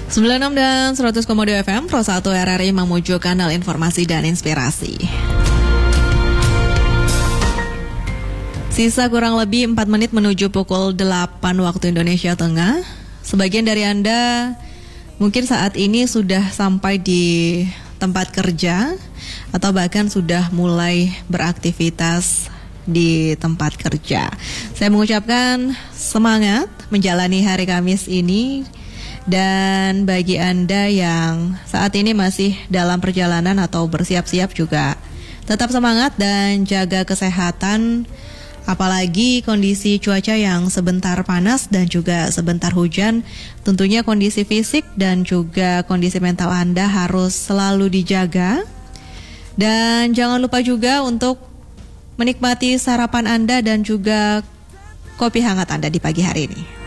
96 dan 100,2 FM Pro 1 RRI Mamuju, kanal informasi dan inspirasi. Sisa kurang lebih 4 menit menuju pukul 8 waktu Indonesia Tengah. Sebagian dari Anda mungkin saat ini sudah sampai di tempat kerja atau bahkan sudah mulai beraktivitas di tempat kerja. Saya mengucapkan semangat menjalani hari Kamis ini. Dan bagi Anda yang saat ini masih dalam perjalanan atau bersiap-siap juga tetap semangat dan jaga kesehatan. Apalagi kondisi cuaca yang sebentar panas dan juga sebentar hujan. Tentunya kondisi fisik dan juga kondisi mental Anda harus selalu dijaga. Dan jangan lupa juga untuk menikmati sarapan Anda dan juga kopi hangat Anda di pagi hari ini.